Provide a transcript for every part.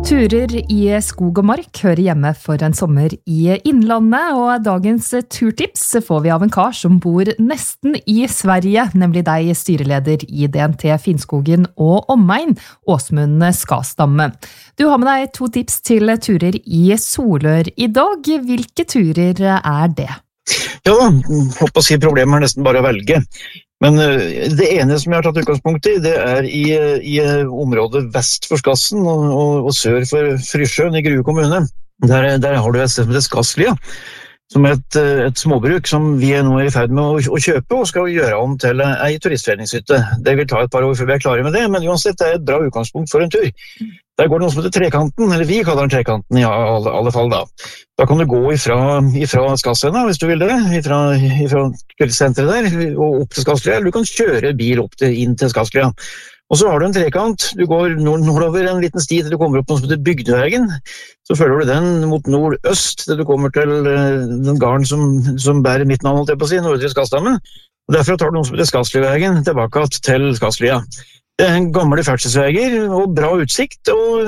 Turer i skog og mark hører hjemme for en sommer i innlandet, og dagens turtips får vi av en kar som bor nesten i Sverige, nemlig deg, styreleder i DNT Finnskogen og omegn, Åsmund Skastamme. Du har med deg 2 tips til turer i Solør i dag. Hvilke turer er det? Ja, håper å si problemet nesten bare å velge. Men det ene som jeg har tatt utgangspunkt i, det er i området vest for Skassen og sør for Frysjøen i Grue kommune. Der har du et sted som heter Skasslia, som er et småbruk som vi nå er i ferd med å kjøpe og skal gjøre om til en turistforeningshytte. Det vil ta et par år før vi er klare med det, men uansett det er et bra utgangspunkt for en tur. Der går det noe som heter Trekanten, eller vi kaller den Trekanten i alle fall da. Da kan du gå ifra Skassena, hvis du vil det, ifra senteret der, og opp til Skasslia, eller du kan kjøre bil inn til Skasslia. Og så har du en trekant, du går nordover en liten sti til du kommer opp noe som heter Bygdøyvegen, så følger du den mot nordøst til du kommer til den garden som bærer mitt navn, holdt jeg på å si, Nordre Skastamme. Og derfra tar du noe som heter Skassliavegen tilbake til Skasslia. Det er en gamle ferdselsveier og bra utsikt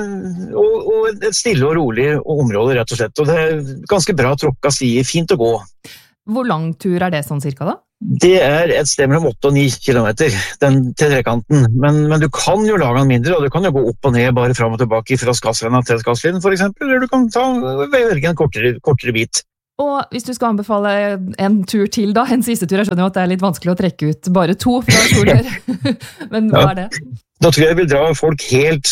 og et stille og rolig område rett og slett. Og det er ganske bra tråkka stier, fint å gå. Hvor lang tur er det sånn cirka da? Det er et sted mellom 8 og 9 kilometer, den til trekanten. Men du kan jo lage den mindre, og du kan jo gå opp og ned bare fram og tilbake fra Skassena til Skasslien for eksempel, eller du kan velge en kortere bit. Og hvis du skal anbefale en tur til da, en siste tur, jeg skjønner jo at det er litt vanskelig å trekke ut bare 2 fra Solør, men hva er det? Da tror jeg vil dra folk helt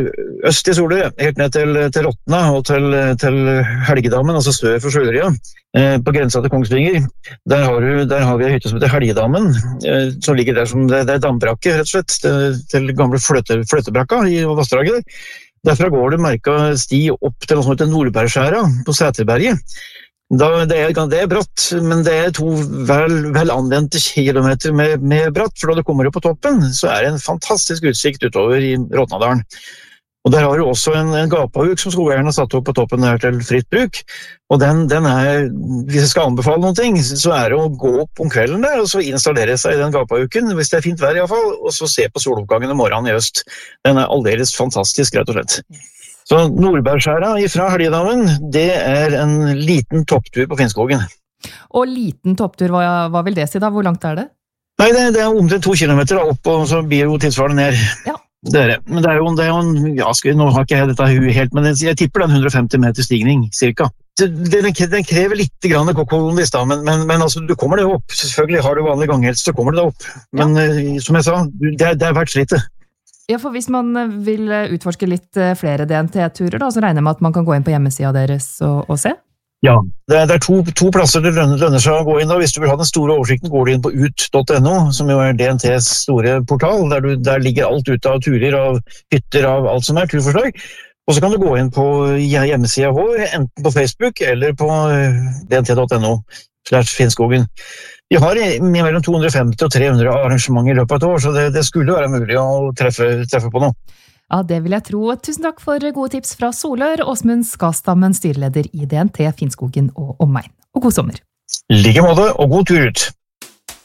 øst i Solør, helt ned til Rottna og til Helgedammen, altså sør for Søløya, på grensa til Kongsvinger. Der har vi en hytte som heter Helgedammen, som ligger der som det er dambrakke, rett og slett, til gamle fløtebrakka i Vassdraget. Derfra går det merka sti opp til noe som heter Nordbergskjæra på Sæterberget. Det er bratt, men det er 2 vel anvendte kilometer med bratt, for da du kommer opp på toppen, så er det en fantastisk utsikt utover i Rottnadalen. Og der har du også en gapahuk som skogeierne har satt opp på toppen der til fritt bruk, og den er, hvis jeg skal anbefale noen ting, så er det å gå opp om kvelden der, og så installere seg i den gapahuken, hvis det er fint vær i hvert fall, og så se på soloppgangen om morgenen i øst. Den er aldeles fantastisk, rett og slett. Så Nordbergskjæra fra Helgedammen, det er en liten topptur på Finnskogen. Og liten topptur, hva vil det si da? Hvor langt er det? Nei, det er omtrent 2 kilometer opp, og så blir jo tilsvarende ned. Ja. Det er det. Men det er jo en, nå har ikke jeg dette helt, men jeg tipper det er en 150 meter stigning, cirka. Den krever litt grann kokkolonist da, men altså, du kommer det opp. Selvfølgelig har du vanlig ganghelst, så kommer det opp. Men som jeg sa, det er verdt slitet. Ja, for hvis man vil utforske litt flere DNT-turer da, så regner jeg med at man kan gå inn på hjemmesiden deres og se? Ja, det er 2 plasser det lønner seg å gå inn da. Hvis du vil ha den store oversikten, går du inn på ut.no, som jo er DNTs store portal, der ligger alt ute av turer, av hytter, av alt som er turforslag. Og så kan du gå inn på hjemmesiden vår, enten på Facebook eller på dnt.no/Finnskogen. Vi har mellom 250 og 300 arrangementer i løpet av et år, så det skulle være mulig å treffe på noe. Ja, det vil jeg tro. Tusen takk for gode tips fra Solør, Åsmund Skastammen, styreleder i DNT Finnskogen og omegn. Og god sommer. I like måte, og god tur ut!